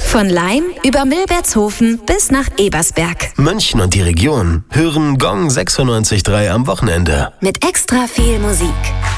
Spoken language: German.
Von Laim über Milbertshofen bis nach Ebersberg. München und die Region hören Gong 96.3 am Wochenende. Mit extra viel Musik.